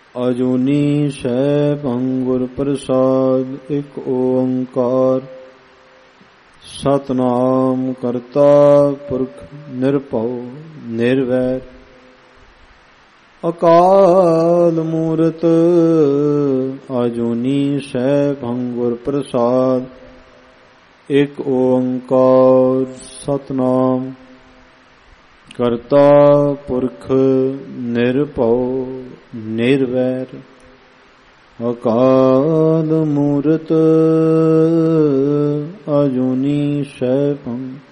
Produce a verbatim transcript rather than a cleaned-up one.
ਅਜੂਨੀ ਸੈਭੰ ਗੁਰ ਪ੍ਰਸਾਦ। ਇਕ ਓੰਕਾਰ ਸਤਿਨਾਮ ਕਰਤਾ ਪੁਰਖ ਨਿਰਭਉ ਨਿਰਵੈਰ। ਅਕਾਲ ਮੂਰਤ ਅਜੂਨੀ ਸੈਭੰ ਗੁਰ ਪ੍ਰਸਾਦ। ਇਕ ਓੰਕਾਰ ਸਤਿਨਾਮ ਕਰਤਾ ਪੁਰਖ ਨਿਰਭਉ ਨਿਰਵੈਰ। ਅਕਾਲ ਮੂਰਤ ਅਜੂਨੀ ਸੈਭੰ